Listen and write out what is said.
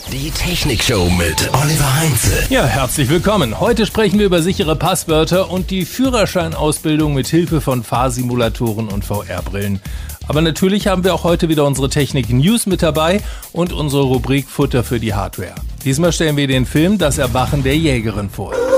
Die Technikshow mit Oliver Heinze. Ja, herzlich willkommen. Heute sprechen wir über sichere Passwörter und die Führerscheinausbildung mit Hilfe von Fahrsimulatoren und VR-Brillen. Aber natürlich haben wir auch heute wieder unsere Technik-News mit dabei und unsere Rubrik Futter für die Hardware. Diesmal stellen wir den Film Das Erwachen der Jägerin vor.